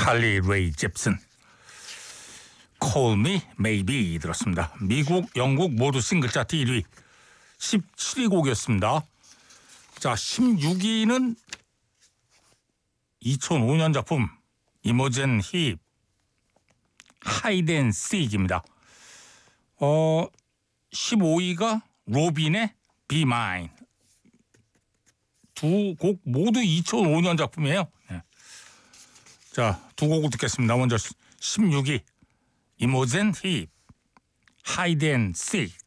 칼리 레이 잽슨 Call Me Maybe 들었습니다. 미국, 영국 모두 싱글 차트 1위 17위 곡이었습니다. 자, 16위는 2005년 작품 이모젠 힙 Hide and Seek입니다. 15위가 로빈의 Be Mine. 두 곡 모두 2005년 작품이에요. 네. 자, 두 곡을 듣겠습니다. 먼저 16위 이모젠 힙 Hide and Seek.